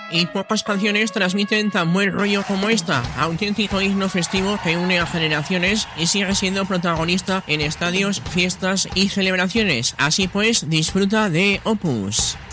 Y pocas canciones transmiten tan buen rollo como esta, auténtico himno festivo que une a generaciones y sigue siendo protagonista en estadios, fiestas y celebraciones. Así pues, disfruta de Opus.